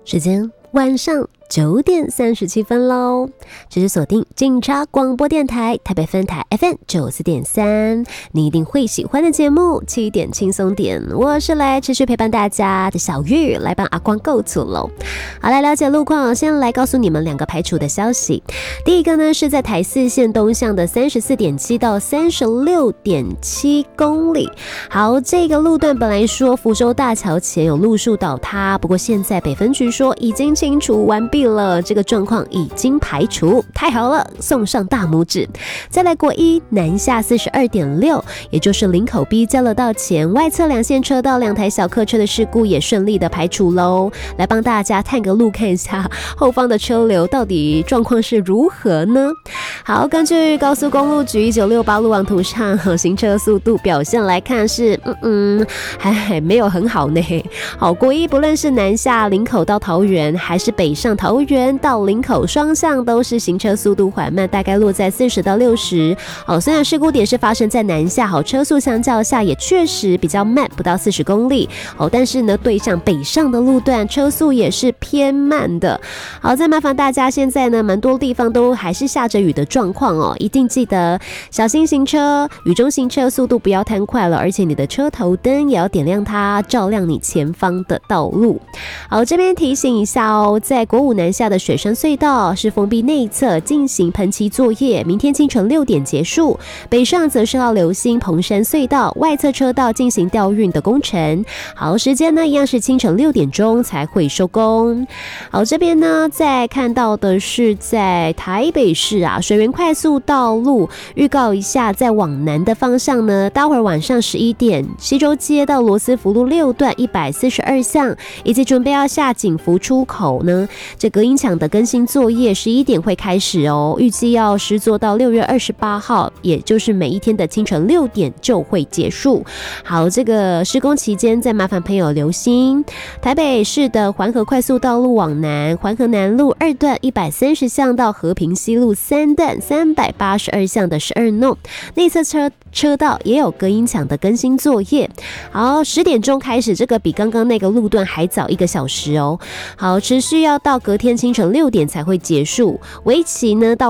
时间晚上9点37分喽，这是锁定警察广播电台台北分台 FM 94.3，你一定会喜欢的节目7点轻松点，我是来持续陪伴大家的小玉，来帮阿光构图喽。好，来了解路况，先来告诉你们2个排除的消息。第一个呢是在台4线东向的 34.7 到 36.7 公里。好，这个路段本来说福州大桥前有路树倒塌，不过现在北分局说已经清除完毕了，这个状况已经排除，太好了，送上大拇指。再来国一南下 42.6， 也就是林口 B 交流道前外侧2线车道2台小客车的事故也顺利的排除喽。来帮大家探个路，看一下后方的车流到底状况是如何呢？好，根据高速公路局1968路网图上行车速度表现来看是还没有很好呢。好，国一不论是南下林口到桃园，还是北上桃园到林口，双向都是行车速度缓慢，大概落在40到60。虽然事故点是发生在南下，车速相较下也确实比较慢，不到40公里。但是呢，对向北上的路段车速也是偏慢的。好，再麻烦大家，现在呢蛮多地方都还是下着雨的状况哦，一定记得小心行车，雨中行车速度不要太快了，而且你的车头灯也要点亮它，照亮你前方的道路。好，这边提醒一下哦，在国五南下的水山隧道是封闭内侧进行喷漆作业，明天清晨6点结束。北上则是要留心蓬山隧道外侧车道进行调运的工程。好，时间呢一样是清晨6点钟才会收工。好，这边呢再看到的是在台北市水源快速道路，预告一下，在往南的方向呢，待会儿晚上11点，西周街到罗斯福路6段142巷，以及准备要下景福出口呢，这隔音墙的更新作业11点会开始哦，预计要施作到6月28号，也就是每一天的清晨6点就会结束。好，这个施工期间再麻烦朋友留心。台北市的环河快速道路往南，环河南路2段130巷到和平西路3段382巷的12弄，内侧车道也有隔音墙的更新作业。好，10点钟开始，这个比刚刚那个路段还早1个小时哦。好，持续要到隔天清晨6点才会结束，为期呢到